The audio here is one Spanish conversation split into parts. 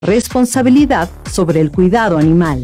responsabilidad sobre el cuidado animal.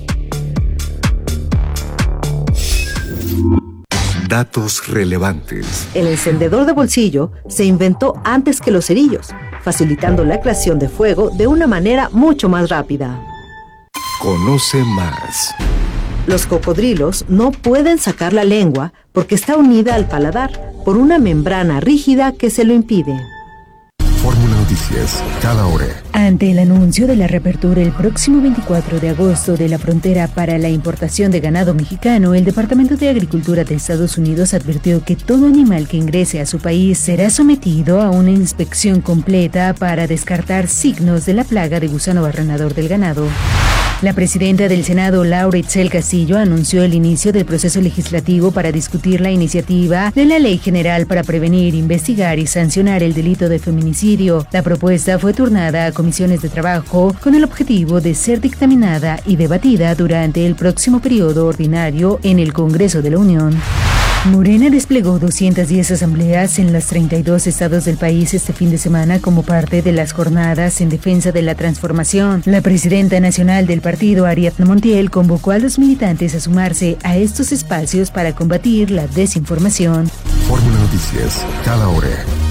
Datos relevantes. El encendedor de bolsillo se inventó antes que los cerillos, facilitando la creación de fuego de una manera mucho más rápida. Conoce más. Los cocodrilos no pueden sacar la lengua porque está unida al paladar por una membrana rígida que se lo impide. Fórmula Noticias, cada hora. Ante el anuncio de la reapertura el próximo 24 de agosto de la frontera para la importación de ganado mexicano, el Departamento de Agricultura de Estados Unidos advirtió que todo animal que ingrese a su país será sometido a una inspección completa para descartar signos de la plaga de gusano barrenador del ganado. La presidenta del Senado, Laura Itzel Castillo, anunció el inicio del proceso legislativo para discutir la iniciativa de la Ley General para prevenir, investigar y sancionar el delito de feminicidio. La propuesta fue turnada a comisiones de trabajo con el objetivo de ser dictaminada y debatida durante el próximo periodo ordinario en el Congreso de la Unión. Morena desplegó 210 asambleas en los 32 estados del país este fin de semana como parte de las jornadas en defensa de la transformación. La presidenta nacional del partido, Ariadna Montiel, convocó a los militantes a sumarse a estos espacios para combatir la desinformación. Fórmula Noticias, cada hora.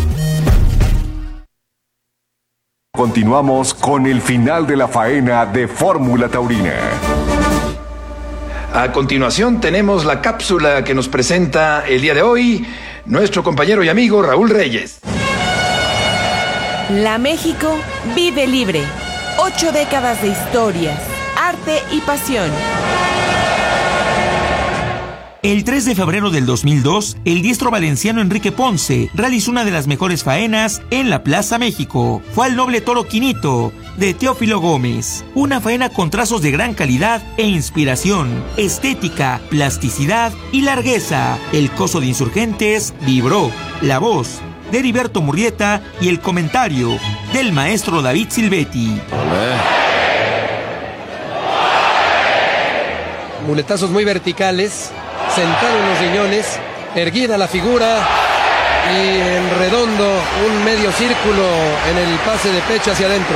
Continuamos con el final de la faena de Fórmula Taurina. A continuación tenemos la cápsula que nos presenta el día de hoy nuestro compañero y amigo Raúl Reyes. La México vive libre. 8 décadas de historias, arte y pasión. El 3 de febrero del 2002, el diestro valenciano Enrique Ponce realizó una de las mejores faenas en la Plaza México. Fue al noble toro Quinito, de Teófilo Gómez. Una faena con trazos de gran calidad e inspiración, estética, plasticidad y largueza. El coso de insurgentes vibró. La voz de Heriberto Murrieta y el comentario del maestro David Silvetti. Muletazos muy verticales, sentado en los riñones, erguida la figura y en redondo un medio círculo en el pase de pecho hacia adentro.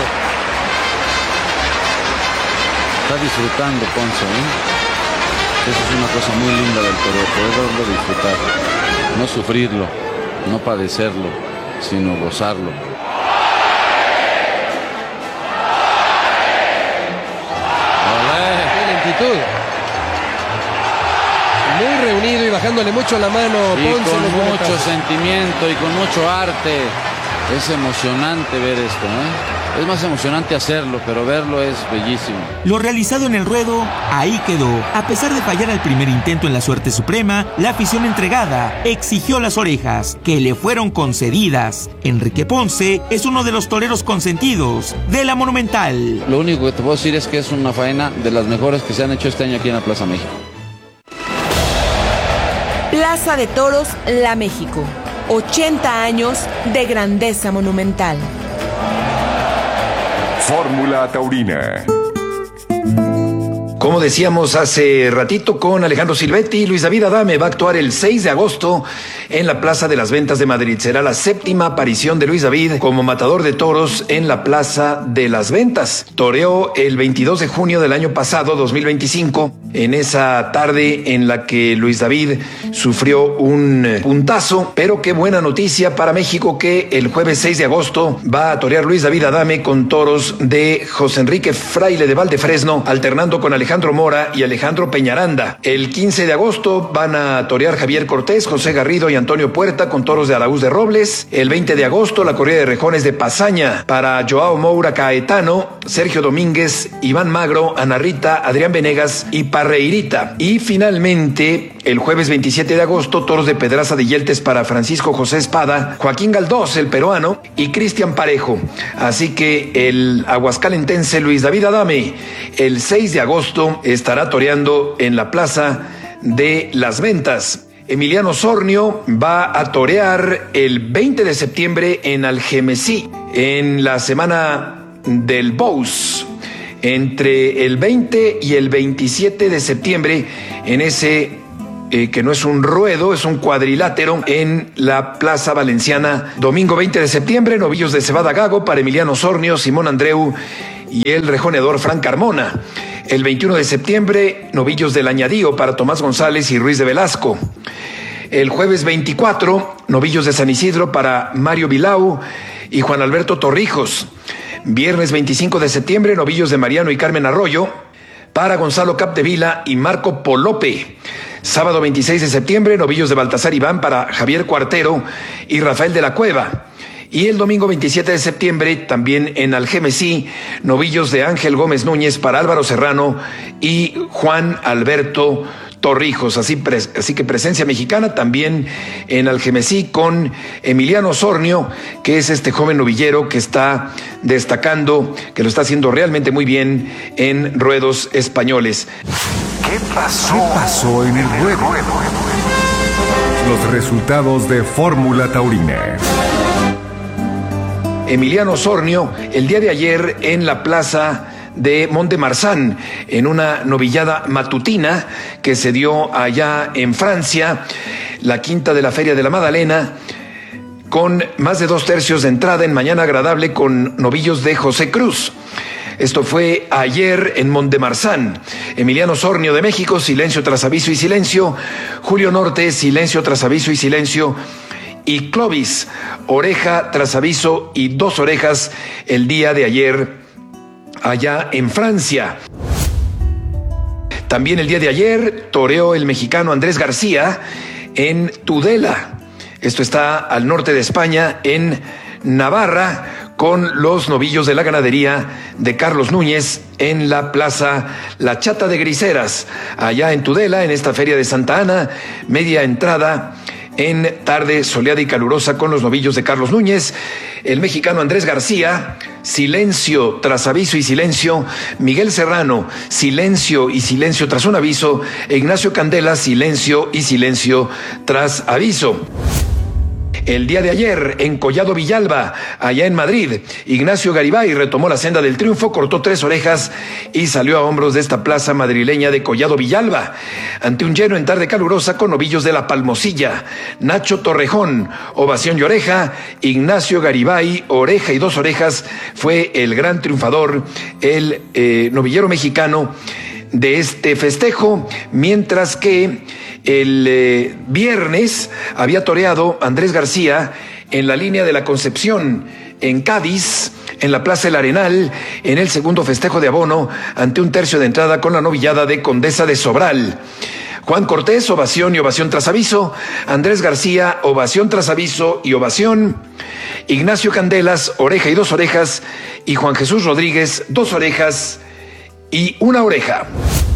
Está disfrutando Ponce, Eso es una cosa muy linda del toro, poderlo disfrutar, no sufrirlo, no padecerlo, sino gozarlo. ¡Qué lentitud! Muy reunido y bajándole mucho la mano. Y Ponce con mucho sentimiento y con mucho arte. Es emocionante ver esto, Es más emocionante hacerlo, pero verlo es bellísimo. Lo realizado en el ruedo, ahí quedó. A pesar de fallar al primer intento en la suerte suprema, la afición entregada exigió las orejas, que le fueron concedidas. Enrique Ponce es uno de los toreros consentidos de la Monumental. Lo único que te puedo decir es que es una faena de las mejores que se han hecho este año aquí en la Plaza México. Plaza de Toros, La México. 80 años de grandeza monumental. Fórmula Taurina. Como decíamos hace ratito con Alejandro Silvetti, Luis David Adame va a actuar el 6 de agosto en la Plaza de las Ventas de Madrid. Será la 7ª aparición de Luis David como matador de toros en la Plaza de las Ventas. Toreó el 22 de junio del año pasado, 2025, en esa tarde en la que Luis David sufrió un puntazo, pero qué buena noticia para México que el jueves 6 de agosto va a torear Luis David Adame con toros de José Enrique Fraile de Valdefresno, alternando con Alejandro Mora y Alejandro Peñaranda. El 15 de agosto van a torear Javier Cortés, José Garrido y Antonio Puerta con toros de Araúz de Robles. El 20 de agosto la corrida de rejones de Pasaña para Joao Moura Caetano, Sergio Domínguez, Iván Magro, Ana Rita, Adrián Venegas y Parreirita. Y finalmente el jueves 27 de agosto toros de Pedraza de Yeltes para Francisco José Espada, Joaquín Galdós, el peruano, y Cristian Parejo. Así que el aguascalentense Luis David Adame el 6 de agosto estará toreando en la Plaza de las Ventas. Emiliano Sornio va a torear el 20 de septiembre en Algemesí, en la semana del Bous, entre el 20 y el 27 de septiembre, en ese que no es un ruedo, es un cuadrilátero en la Plaza Valenciana. Domingo 20 de septiembre, novillos de Cebada Gago para Emiliano Sornio, Simón Andreu y el rejoneador Frank Carmona. El 21 de septiembre, novillos del Añadío para Tomás González y Ruiz de Velasco. El jueves 24, novillos de San Isidro para Mario Vilau y Juan Alberto Torrijos. Viernes 25 de septiembre, novillos de Mariano y Carmen Arroyo para Gonzalo Capdevila y Marco Polope. Sábado 26 de septiembre, novillos de Baltasar Iván para Javier Cuartero y Rafael de la Cueva. Y el domingo 27 de septiembre, también en Algemesí, novillos de Ángel Gómez Núñez para Álvaro Serrano y Juan Alberto Torrijos. Así que presencia mexicana también en Algemesí con Emiliano Osornio, que es este joven novillero que está destacando, que lo está haciendo realmente muy bien en ruedos españoles. ¿Qué pasó en el ruedo? Los resultados de Fórmula Taurina. Emiliano Osornio, el día de ayer en la plaza de Mont-de-Marsan, en una novillada matutina que se dio allá en Francia, la quinta de la Feria de la Magdalena, con más de 2/3 de entrada en Mañana Agradable con novillos de José Cruz. Esto fue ayer en Mont-de-Marsan. Emiliano Osornio de México, silencio tras aviso y silencio. Julio Norte, silencio tras aviso y silencio. Y Clovis, oreja tras aviso y 2 orejas el día de ayer allá en Francia. También el día de ayer toreó el mexicano Andrés García en Tudela. Esto está al norte de España, en Navarra, con los novillos de la ganadería de Carlos Núñez en la plaza La Chata de Griseras, allá en Tudela, en esta feria de Santa Ana, media entrada en tarde soleada y calurosa con los novillos de Carlos Núñez. El mexicano Andrés García, silencio tras aviso y silencio. Miguel Serrano, silencio y silencio tras un aviso. Ignacio Candela, silencio y silencio tras aviso. El día de ayer, en Collado Villalba, allá en Madrid, Ignacio Garibay retomó la senda del triunfo, cortó 3 orejas y salió a hombros de esta plaza madrileña de Collado Villalba, ante un lleno en tarde calurosa con novillos de La Palmosilla. Nacho Torrejón, ovación y oreja. Ignacio Garibay, oreja y 2 orejas, fue el gran triunfador, el novillero mexicano de este festejo, mientras que el viernes había toreado Andrés García en la línea de la Concepción, en Cádiz, en la Plaza El Arenal, en el segundo festejo de abono, ante un tercio de entrada con la novillada de Condesa de Sobral. Juan Cortés, ovación y ovación tras aviso. Andrés García, ovación tras aviso y ovación. Ignacio Candelas, oreja y 2 orejas. Y Juan Jesús Rodríguez, 2 orejas y 1 oreja.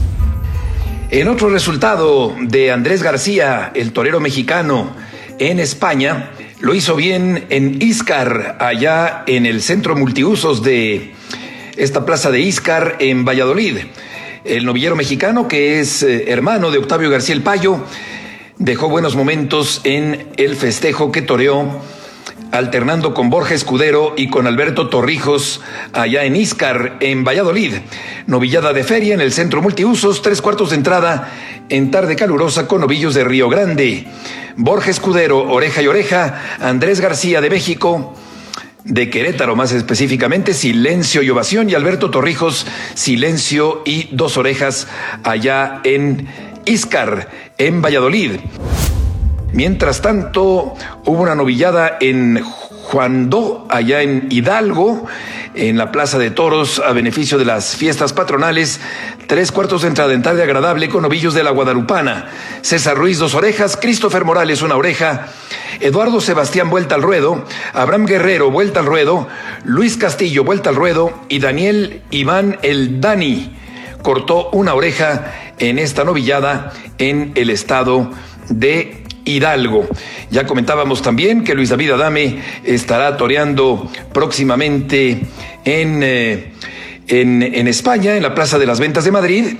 En otro resultado de Andrés García, el torero mexicano en España, lo hizo bien en Íscar, allá en el centro multiusos de esta plaza de Íscar en Valladolid. El novillero mexicano, que es hermano de Octavio García el Payo, dejó buenos momentos en el festejo que toreó, alternando con Borja Escudero y con Alberto Torrijos allá en Íscar, en Valladolid. Novillada de feria en el centro multiusos, 3/4 de entrada en tarde calurosa con novillos de Río Grande. Borja Escudero, oreja y oreja. Andrés García de México, de Querétaro más específicamente, silencio y ovación. Y Alberto Torrijos, silencio y 2 orejas allá en Íscar, en Valladolid. Mientras tanto, hubo una novillada en Juandó, allá en Hidalgo, en la Plaza de Toros, a beneficio de las fiestas patronales. 3/4 de entrada en tarde agradable con novillos de la Guadalupana. César Ruiz, 2 orejas. Christopher Morales, 1 oreja. Eduardo Sebastián, vuelta al ruedo. Abraham Guerrero, vuelta al ruedo. Luis Castillo, vuelta al ruedo. Y Daniel Iván el Dani cortó 1 oreja en esta novillada en el estado de Hidalgo. Ya comentábamos también que Luis David Adame estará toreando próximamente en España, en la Plaza de las Ventas de Madrid.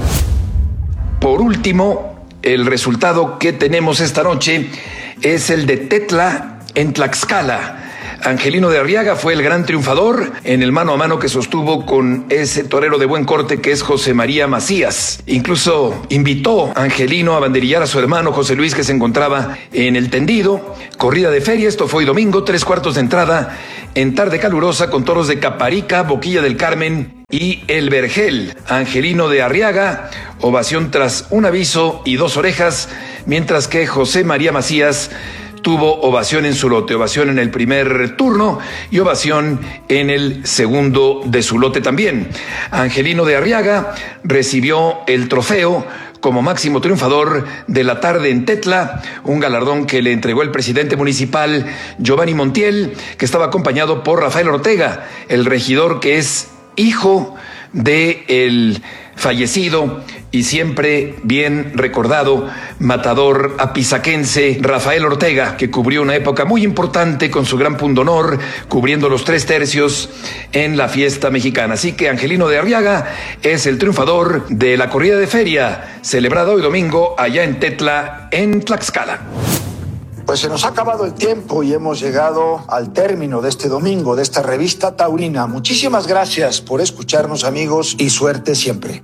Por último, el resultado que tenemos esta noche es el de Tetla en Tlaxcala. Angelino de Arriaga fue el gran triunfador en el mano a mano que sostuvo con ese torero de buen corte que es José María Macías. Incluso invitó a Angelino a banderillar a su hermano José Luis, que se encontraba en el tendido. Corrida de feria, esto fue hoy domingo, 3/4 de entrada en tarde calurosa con toros de Caparica, Boquilla del Carmen y El Vergel. Angelino de Arriaga, ovación tras un aviso y 2 orejas, mientras que José María Macías tuvo ovación en su lote, ovación en el primer turno y ovación en el segundo de su lote también. Angelino de Arriaga recibió el trofeo como máximo triunfador de la tarde en Tetla, un galardón que le entregó el presidente municipal Giovanni Montiel, que estaba acompañado por Rafael Ortega, el regidor que es hijo de el fallecido y siempre bien recordado matador apizaquense Rafael Ortega, que cubrió una época muy importante con su gran pundonor, cubriendo los 3 tercios en la fiesta mexicana. Así que Angelino de Arriaga es el triunfador de la corrida de feria, celebrada hoy domingo allá en Tetla, en Tlaxcala. Pues se nos ha acabado el tiempo y hemos llegado al término de este domingo, de esta revista taurina. Muchísimas gracias por escucharnos, amigos, y suerte siempre.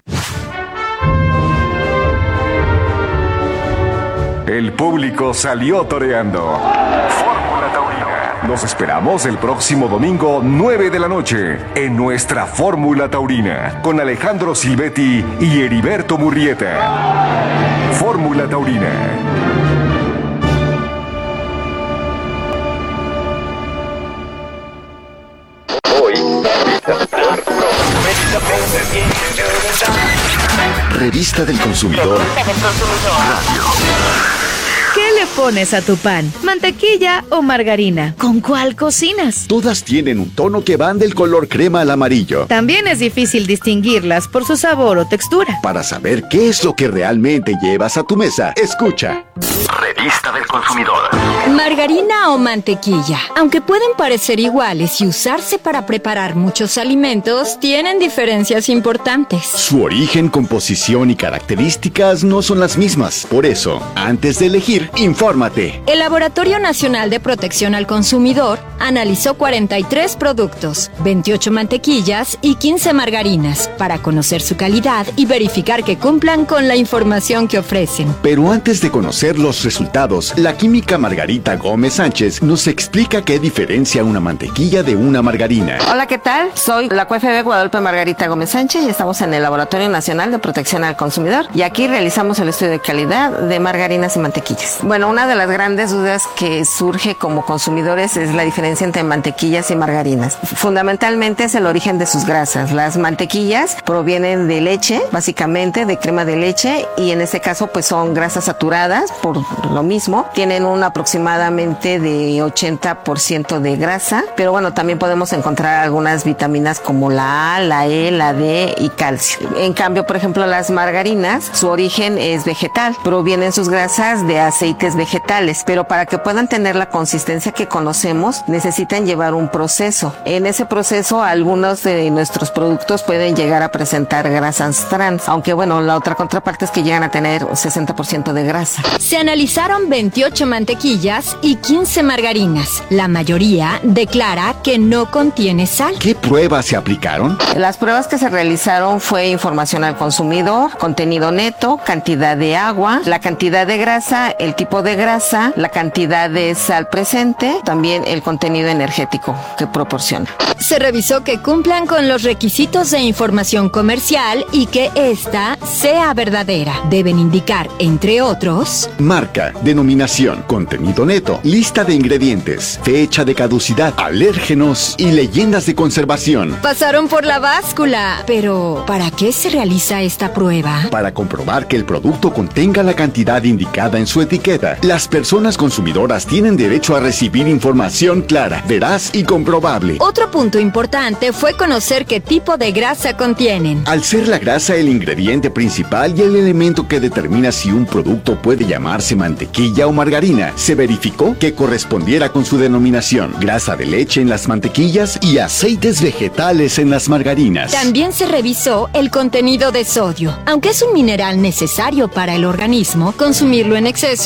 El público salió toreando. Fórmula Taurina. Los esperamos el próximo domingo, 9 de la noche, en nuestra Fórmula Taurina, con Alejandro Silvetti y Heriberto Murrieta. Fórmula Taurina. Revista del Consumidor. ¿Qué le pones a tu pan? ¿Mantequilla o margarina? ¿Con cuál cocinas? Todas tienen un tono que van del color crema al amarillo. También es difícil distinguirlas por su sabor o textura. Para saber qué es lo que realmente llevas a tu mesa, escucha. Revista del Consumidor. Margarina o mantequilla. Aunque pueden parecer iguales y usarse para preparar muchos alimentos, tienen diferencias importantes. Su origen, composición y características no son las mismas. Por eso, antes de elegir, infórmate. El Laboratorio Nacional de Protección al Consumidor analizó 43 productos, 28 mantequillas y 15 margarinas para conocer su calidad y verificar que cumplan con la información que ofrecen. Pero antes de conocer los resultados, la química Margarita Gómez Sánchez nos explica qué diferencia una mantequilla de una margarina. Hola, ¿qué tal? Soy la QFB Guadalupe Margarita Gómez Sánchez y estamos en el Laboratorio Nacional de Protección al Consumidor y aquí realizamos el estudio de calidad de margarinas y mantequillas. Bueno, una de las grandes dudas que surge como consumidores es la diferencia entre mantequillas y margarinas. Fundamentalmente es el origen de sus grasas. Las mantequillas provienen de leche, básicamente de crema de leche, y en este caso pues son grasas saturadas, por lo mismo tienen un aproximadamente de 80% de grasa, pero bueno, también podemos encontrar algunas vitaminas como la A, la E, la D y calcio. En cambio, por ejemplo, las margarinas, su origen es vegetal, provienen sus grasas de aceites vegetales, pero para que puedan tener la consistencia que conocemos, necesitan llevar un proceso. En ese proceso, algunos de nuestros productos pueden llegar a presentar grasas trans, aunque bueno, la otra contraparte es que llegan a tener 60% de grasa. Se analizaron 28 mantequillas y 15 margarinas. La mayoría declara que no contiene sal. ¿Qué pruebas se aplicaron? Las pruebas que se realizaron fue información al consumidor, contenido neto, cantidad de agua, la cantidad de grasa, el tipo de grasa, la cantidad de sal presente, también el contenido energético que proporciona. Se revisó que cumplan con los requisitos de información comercial y que ésta sea verdadera. Deben indicar, entre otros, marca, denominación, contenido neto, lista de ingredientes, fecha de caducidad, alérgenos y leyendas de conservación. Pasaron por la báscula. Pero, ¿para qué se realiza esta prueba? Para comprobar que el producto contenga la cantidad indicada en su etiqueta. Las personas consumidoras tienen derecho a recibir información clara, veraz y comprobable. Otro punto importante fue conocer qué tipo de grasa contienen. Al ser la grasa el ingrediente principal y el elemento que determina si un producto puede llamarse mantequilla o margarina, se verificó que correspondiera con su denominación: grasa de leche en las mantequillas y aceites vegetales en las margarinas. También se revisó el contenido de sodio. Aunque es un mineral necesario para el organismo, consumirlo en exceso puede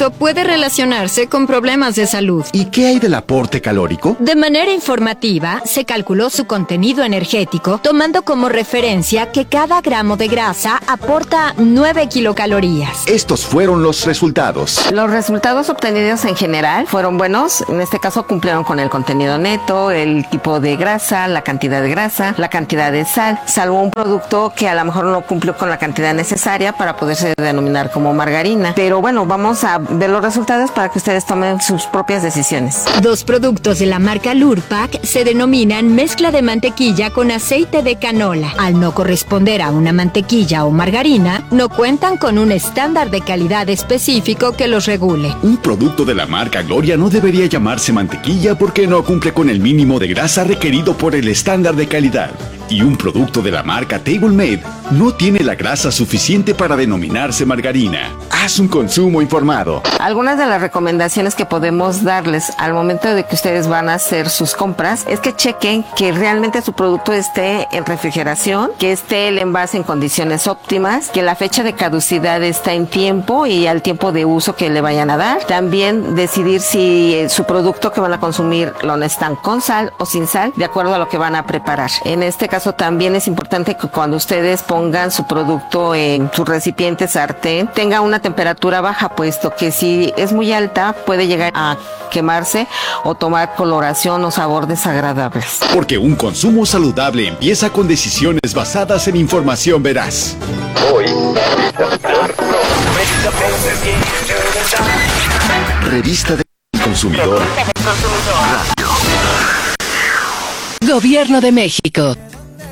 relacionarse con problemas de salud. ¿Y qué hay del aporte calórico? De manera informativa, se calculó su contenido energético, tomando como referencia que cada gramo de grasa aporta 9 kilocalorías. Estos fueron los resultados. Los resultados obtenidos en general fueron buenos. En este caso cumplieron con el contenido neto, el tipo de grasa, la cantidad de grasa, la cantidad de sal, salvo un producto que a lo mejor no cumplió con la cantidad necesaria para poderse denominar como margarina. Pero bueno, vamos a ver los resultados para que ustedes tomen sus propias decisiones. 2 productos de la marca Lurpak se denominan mezcla de mantequilla con aceite de canola. Al no corresponder a una mantequilla o margarina, no cuentan con un estándar de calidad específico que los regule. Un producto de la marca Gloria no debería llamarse mantequilla porque no cumple con el mínimo de grasa requerido por el estándar de calidad. Y un producto de la marca Table Made no tiene la grasa suficiente para denominarse margarina. Haz un consumo informado. Algunas de las recomendaciones que podemos darles al momento de que ustedes van a hacer sus compras es que chequen que realmente su producto esté en refrigeración, que esté el envase en condiciones óptimas, que la fecha de caducidad está en tiempo y al tiempo de uso que le vayan a dar. También decidir si su producto que van a consumir lo necesitan con sal o sin sal, de acuerdo a lo que van a preparar. En este caso también es importante que cuando ustedes pongan su producto en su recipiente sartén tenga una temperatura baja, puesto que si es muy alta puede llegar a quemarse o tomar coloración o sabor desagradables. Porque un consumo saludable empieza con decisiones basadas en información veraz. Hoy, Revista del Consumidor. Gobierno de México.